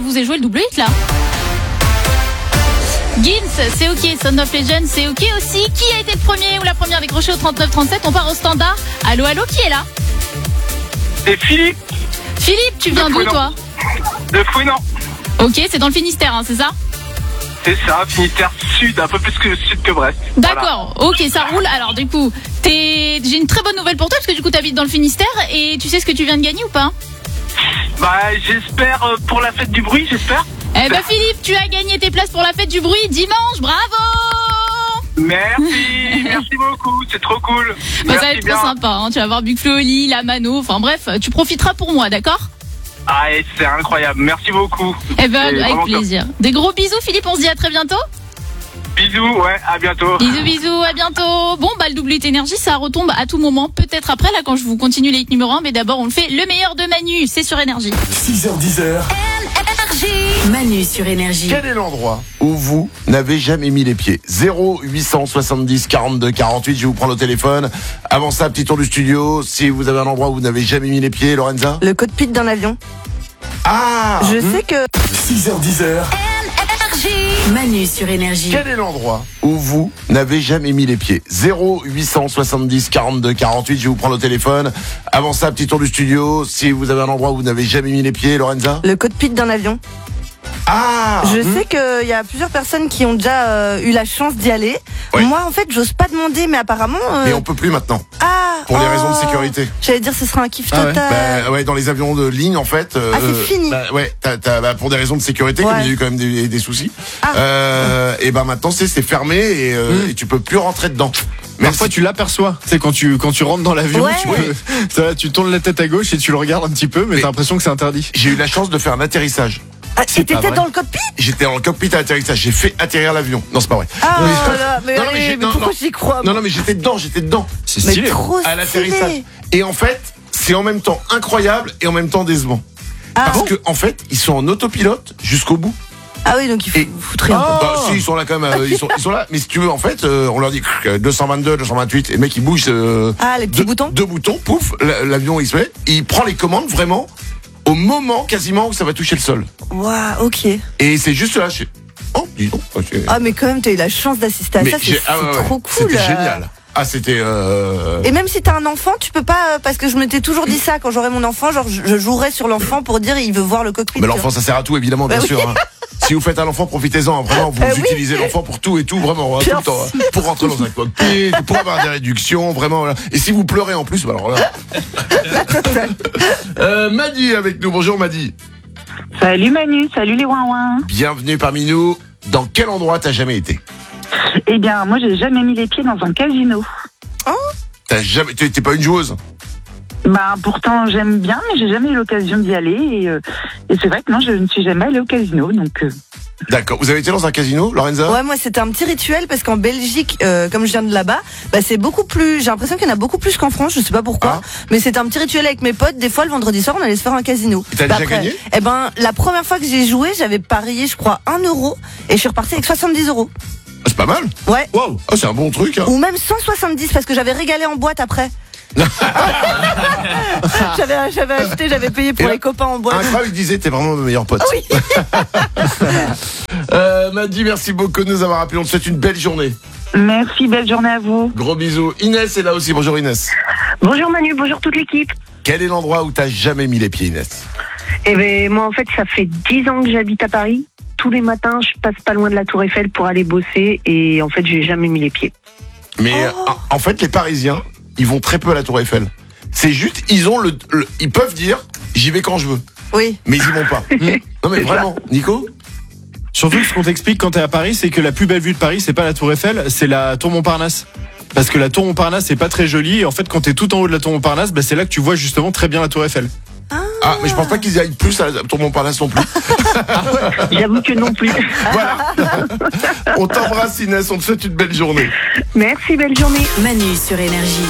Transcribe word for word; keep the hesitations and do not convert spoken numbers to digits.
vous ai joué le double hit là. Gins, c'est ok. Son of Legend, c'est ok aussi. Qui a été le premier ou la première décrochée au trente-neuf trente-sept? On part au standard. Allô, allô, qui est là? C'est Philippe. Philippe, tu viens d'où toi? De Fouinan. Ok, c'est dans le Finistère, hein, c'est ça? C'est ça, Finistère Sud, un peu plus que sud que Brest. D'accord, voilà. Ok, ça roule. Alors du coup, t'es... j'ai une très bonne nouvelle pour toi parce que du coup t'habites dans le Finistère et tu sais ce que tu viens de gagner ou pas? Bah j'espère euh, pour la fête du bruit, j'espère. Eh ben Philippe, tu as gagné tes places pour la fête du bruit dimanche, bravo! Merci, merci beaucoup, c'est trop cool. Bah, merci ça va être bien. trop sympa, hein. Tu vas voir Big Flo Oli, la Mano, enfin bref, tu profiteras pour moi, d'accord? Ah, et c'est incroyable, merci beaucoup. Eh ben C'est avec plaisir. Top. Des gros bisous Philippe, on se dit à très bientôt. Bisous, ouais, à bientôt. Bisous, bisous, à bientôt. Bon, bah, le double hit énergie, ça retombe à tout moment. Peut-être après, là, quand je vous continue les hits numéro un. Mais d'abord, on le fait. Le meilleur de Manu, c'est sur Énergie. six heures dix. Manu sur Énergie. Quel est l'endroit où vous n'avez jamais mis les pieds? Zéro huit cent soixante-dix quarante-deux quarante-huit. Je vous prends le téléphone. Avant ça, petit tour du studio. Si vous avez un endroit où vous n'avez jamais mis les pieds, Lorenza? Le cockpit d'un avion. Ah! Je sais que... six heures dix. Manu sur Énergie. Quel est l'endroit où vous n'avez jamais mis les pieds? Zéro huit cent soixante-dix quarante-deux quarante-huit. Je vous prends le téléphone. Avant ça, petit tour du studio. Si vous avez un endroit où vous n'avez jamais mis les pieds, Lorenza? Le cockpit d'un avion. Ah! Je sais qu'il y a plusieurs personnes qui ont déjà euh, eu la chance d'y aller. Oui. Moi, en fait, j'ose pas demander, mais apparemment... Euh... Mais on peut plus maintenant. Ah! Pour les oh, raisons de sécurité. J'allais dire, ce sera un kiff Ah total. ouais. Bah, ouais, dans les avions de ligne, en fait. Euh, ah, c'est fini. Bah, ouais, t'as, t'as, bah, pour des raisons de sécurité, ouais. comme il y a eu quand même des, des soucis. Ah. Euh, et ben bah, maintenant, c'est, c'est fermé et, euh, mmh. et tu peux plus rentrer dedans. Mais parfois, tu l'aperçois. C'est quand tu quand tu rentres dans l'avion, ouais. tu, peux, ça, tu tournes la tête à gauche et tu le regardes un petit peu, mais, mais t'as l'impression que c'est interdit. J'ai eu la chance de faire un atterrissage. Ah, et t'étais dans le cockpit? J'étais dans le cockpit à l'atterrissage. J'ai fait atterrir l'avion. Non, c'est pas vrai. Ah oui. là, mais, non, non, mais, mais, mais pourquoi j'y crois? Non, non, mais j'étais dedans, j'étais dedans. C'est stylé. Mais trop à l'atterrissage. Et en fait, c'est en même temps incroyable et en même temps décevant. Ah Parce bon que en fait, ils sont en autopilote jusqu'au bout. Ah oui, donc ils foutent rien. Oh bah, si, ils sont là quand même, euh, ils, sont, ils sont là. Mais si tu veux, en fait, euh, on leur dit deux cent vingt-deux, deux cent vingt-huit, et le mec il bouge. Euh, ah, les petits deux, boutons. Deux boutons, pouf, l'avion il se met, et il prend les commandes vraiment au moment quasiment où ça va toucher le sol. Waouh, ok. Et c'est juste là, je... oh, dis donc. Okay. Ah, mais quand même, t'as eu la chance d'assister à mais ça, c'est, ah, ouais, c'est trop cool. C'était génial. Ah, c'était. Euh... Et même si t'as un enfant, tu peux pas, parce que je m'étais toujours dit ça quand j'aurai mon enfant, genre je jouerai sur l'enfant pour dire il veut voir le cockpit. Mais l'enfant, ça sert à tout, évidemment, bien bah, sûr. Oui. Hein. Si vous faites un enfant, profitez-en. Vraiment, vous euh, utilisez oui. l'enfant pour tout et tout, vraiment, hein, tout le temps. Hein, pour rentrer dans un cockpit, pour avoir des réductions, vraiment. Voilà. Et si vous pleurez en plus, bah alors là. euh, Madi avec nous. Bonjour Madi. Salut Manu, salut les ouin-ouin. Bienvenue parmi nous. Dans quel endroit t'as jamais été? Eh bien, moi, j'ai jamais mis les pieds dans un casino. Oh. T'as jamais, t'es, t'es pas une joueuse? Bah, pourtant, j'aime bien, mais j'ai jamais eu l'occasion d'y aller. Et, euh, et c'est vrai que non, je ne suis jamais allée au casino, donc. Euh... D'accord. Vous avez été dans un casino, Lorenza? Ouais, moi, c'était un petit rituel parce qu'en Belgique, euh, comme je viens de là-bas, bah, c'est beaucoup plus. J'ai l'impression qu'il y en a beaucoup plus qu'en France. Je sais pas pourquoi, ah. mais c'était un petit rituel avec mes potes. Des fois, le vendredi soir, on allait se faire un casino. Et t'as bah, déjà après, gagné? Eh ben, la première fois que j'ai joué, j'avais parié, je crois, un euro, et je suis reparti avec soixante-dix euros. C'est pas mal. Ouais. Wow. Oh, c'est un bon truc. Hein. Ou même cent soixante-dix parce que j'avais régalé en boîte après. j'avais, j'avais acheté, j'avais payé pour et les copains en boîte. Incroyable, il disait t'es vraiment mon meilleur pote. Oui. euh, Madi, merci beaucoup de nous avoir appelés. On te souhaite une belle journée. Merci, belle journée à vous. Gros bisous. Inès est là aussi. Bonjour Inès. Bonjour Manu, bonjour toute l'équipe. Quel est l'endroit où t'as jamais mis les pieds, Inès? Eh ben moi en fait ça fait dix ans que j'habite à Paris. Tous les matins je passe pas loin de la Tour Eiffel pour aller bosser et en fait j'ai jamais mis les pieds. Mais oh. en, en fait les Parisiens ils vont très peu à la Tour Eiffel. C'est juste ils ont le, le ils peuvent dire j'y vais quand je veux. Oui. Mais ils y vont pas. Non mais vraiment, Nico. Surtout ce qu'on t'explique quand t'es à Paris, c'est que la plus belle vue de Paris, c'est pas la Tour Eiffel, c'est la Tour Montparnasse. Parce que la Tour Montparnasse, c'est pas très joli. Et en fait, quand t'es tout en haut de la Tour Montparnasse, bah, c'est là que tu vois justement très bien la Tour Eiffel. Ah, ah mais je pense pas qu'ils y aillent plus à la Tour Montparnasse non plus. J'avoue que non plus. Voilà. On t'embrasse Inès, on te souhaite une belle journée. Merci, belle journée. Manu sur Énergie.